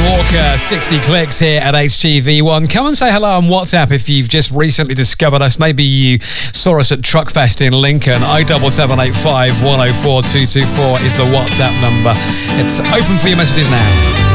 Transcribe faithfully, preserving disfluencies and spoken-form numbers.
Walker, sixty clicks here at H T V one. Come and say hello on WhatsApp if you've just recently discovered us. Maybe you saw us at Truckfest in Lincoln. oh seven seven eight five, one oh four, two two four is the WhatsApp number. It's open for your messages now.